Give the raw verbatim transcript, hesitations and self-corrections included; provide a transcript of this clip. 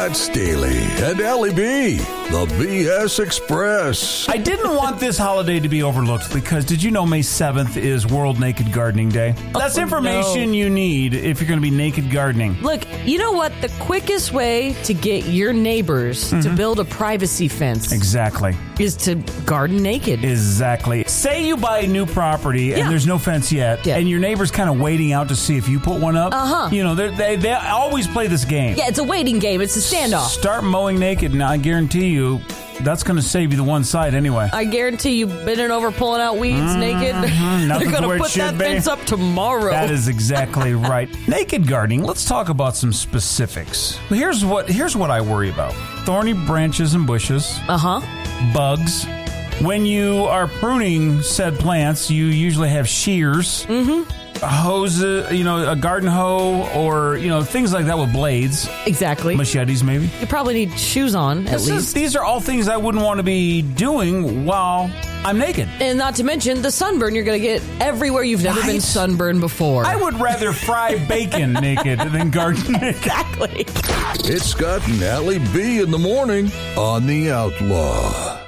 Matt Staley and Allie B, the B S Express. I didn't want this holiday to be overlooked because did you know May seventh is World Naked Gardening Day? That's information no. you need if you're going to be naked gardening. Look, you know what? The quickest way to get your neighbors mm-hmm. to build a privacy fence exactly is to garden naked. Exactly. Say you buy a new property yeah. and there's no fence yet, yeah. and your neighbor's kind of waiting out to see if you put one up. Uh-huh. You know, they they always play this game. Yeah, it's a waiting game. It's a standoff. Start mowing naked, and I guarantee you, that's going to save you the one side anyway. I guarantee you, bending over, pulling out weeds mm-hmm. naked. They're going to put that be. fence up tomorrow. That is exactly right. Naked gardening. Let's talk about some specifics. Here's what here's what I worry about: thorny branches and bushes. Uh huh. Bugs. When you are pruning said plants, you usually have shears. Mm-hmm. Hose, you know, a garden hoe, or, you know, things like that with blades. Exactly. Machetes, maybe. You probably need shoes on, at this least. Is, these are all things I wouldn't want to be doing while I'm naked. And not to mention the sunburn you're going to get everywhere you've never right? been sunburned before. I would rather fry bacon naked than garden naked. Exactly. It's Scott and Allie B in the morning on The Outlaw.